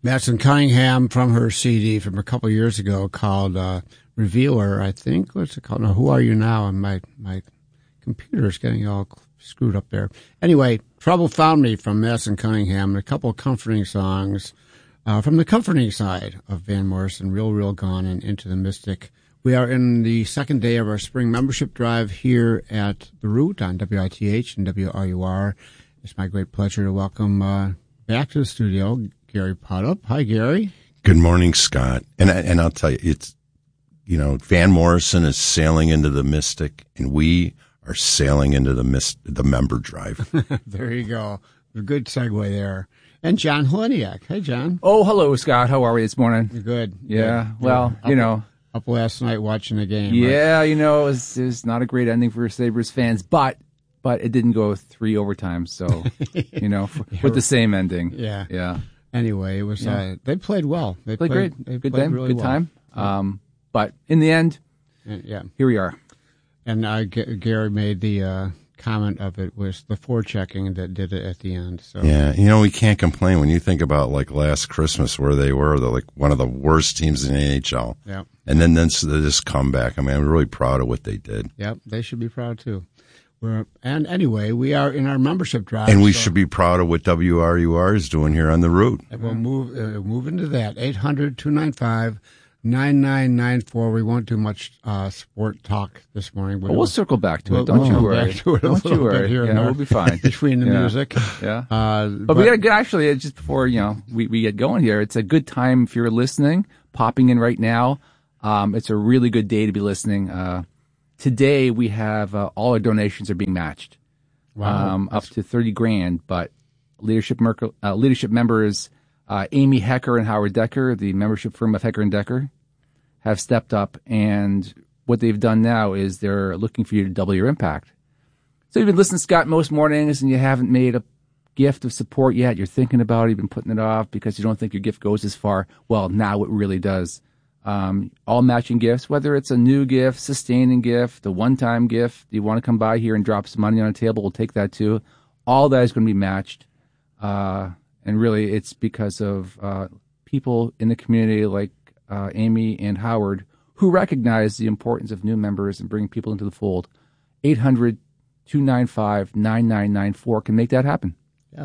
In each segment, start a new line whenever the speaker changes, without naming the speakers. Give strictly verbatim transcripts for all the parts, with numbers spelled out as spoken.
Madison Cunningham from her C D from a couple years ago called uh, Revealer, I think. What's it called? No, Who Are You Now? And my, my computer's getting all screwed up there. Anyway, Trouble Found Me from Madison Cunningham, and a couple of comforting songs uh, from the comforting side of Van Morrison, Real, Real Gone and Into the Mystic. We are in the second day of our spring membership drive here at The Root on W I T H and W R U R. It's my great pleasure to welcome uh, back to the studio Gary Podup. Hi, Gary.
Good morning, Scott. And I, and I'll tell you, it's, you know, Van Morrison is sailing into the Mystic, and we are sailing into the mist, the member drive.
There you go. A good segue there. And John Heleniak. Hey, John.
Oh, hello, Scott. How are we this morning?
You're good.
Yeah.
Good.
Well,
Up,
you know.
Up last night watching the game.
Yeah,
right?
you know, it was, it was not a great ending for Sabres fans, but but it didn't go three overtimes, so, you know, for, with the same ending.
Yeah.
Yeah.
Anyway, it was.
Yeah.
Uh, they played well. They
played,
played
great.
They
good
played
time.
really
good
well.
time. Um, but in the end,
and, yeah.
here we are.
And uh, G- Gary made the uh, comment of it was the forechecking that did it at the end. So
yeah, you know, we can't complain when you think about like last Christmas where they were. They're like one of the worst teams in the N H L.
Yeah.
And then then so this comeback. I mean, I'm really proud of what they did.
Yep, they should be proud too. We're, and anyway, we are in our membership drive.
And we
so
should be proud of what W R U R is doing here on the Route.
We'll move uh, move into that. eight hundred, two nine five, nine nine nine four. We won't do much uh, sport talk this morning.
But we'll, we'll circle back to
we'll,
it. Don't
we'll
you
come
worry.
Back to it
Don't you worry.
Here
Yeah, we'll be fine.
Between the
yeah.
music.
Yeah.
Uh,
but,
but
we got to get, actually, just before, you know, we, we get going here, it's a good time if you're listening, popping in right now. Um, it's a really good day to be listening. Uh, today we have uh, all our donations are being matched.
Wow.
Um, up to thirty grand, but leadership merc- uh, leadership members, uh, Amy Hecker and Howard Decker, the membership firm of Hecker and Decker, have stepped up, and what they've done now is they're looking for you to double your impact. So you've been listening to Scott most mornings and you haven't made a gift of support yet. You're thinking about it. You've been putting it off because you don't think your gift goes as far. Well, now it really does. Um, all matching gifts, whether it's a new gift, sustaining gift, a one-time gift, you want to come by here and drop some money on a table, we'll take that too. All that is going to be matched. Uh, and really it's because of uh, people in the community like uh, Amy and Howard who recognize the importance of new members and bringing people into the fold. eight hundred, two nine five, nine nine nine four can make that happen.
Yeah.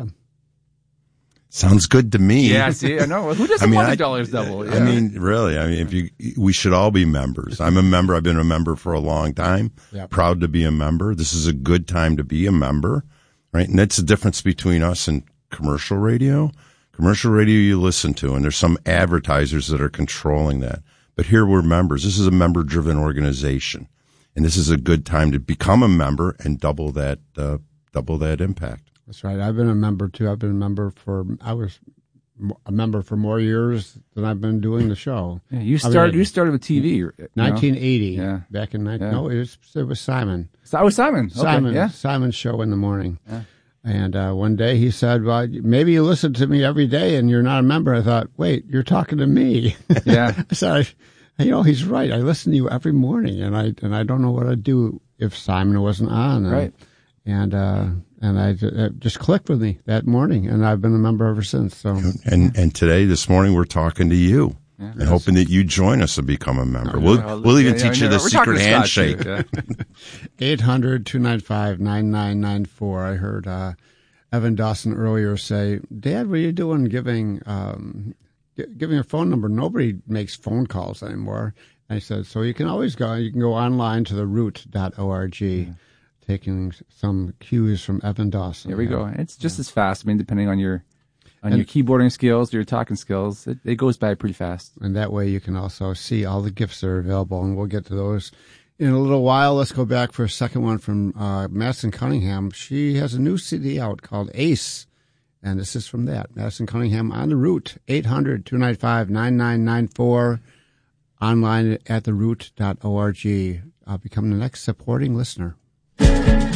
Sounds good to me.
Yeah, see, I know. Who doesn't
I mean,
want
I-
a dollars double? Yeah.
I mean, really, I mean, if you, we should all be members. I'm a member. I've been a member for a long time.
Yep.
Proud to be a member. This is a good time to be a member, right? And that's the difference between us and commercial radio. Commercial radio you listen to, and there's some advertisers that are controlling that. But here we're members. This is a member-driven organization, and this is a good time to become a member and double that, uh, double that impact.
That's right. I've been a member too. I've been a member for, I was a member for more years than I've been doing the show.
Yeah, you
I
started.
mean,
you started with T V. You know?
nineteen eighty.
Yeah.
Back in nineteen.
Yeah.
No, it was it was Simon.
So I was Simon. Okay,
Simon.
yeah.
Simon's show in the morning.
Yeah.
And uh, one day he said, "Well, maybe you listen to me every day, and you're not a member." I thought, "Wait, you're talking to me?"
Yeah.
I said, I, "You know, he's right. I listen to you every morning, and I and I don't know what I'd do if Simon wasn't on." And,
Right.
And uh, and I it just clicked with me that morning, and I've been a member ever since. So.
And and today, this morning, we're talking to you
Yeah.
and hoping that you join us and become a member. We'll
Well,
we'll even
yeah, yeah,
teach you
yeah,
the
we're talking
secret
to Scott,
handshake.
too, yeah.
eight hundred, two nine five, nine nine nine four. I heard uh, Evan Dawson earlier say, "Dad, what are you doing giving um, g- giving your phone number? Nobody makes phone calls anymore." And I said, "So you can always go. You can go online to the root dot org, yeah. taking some cues from Evan Dawson."
Here we
yeah.
go. It's just yeah. as fast. I mean, depending on your on
and,
your keyboarding skills, your talking skills, it, it goes by pretty fast.
And that way, you can also see all the gifts that are available, and we'll get to those in a little while. Let's go back for a second one from uh, Madison Cunningham. She has a new C D out called Ace, and this is from that. Madison Cunningham on the Root, eight hundred, two nine five, nine nine nine four, online at the root dot org. Uh, become the next supporting listener.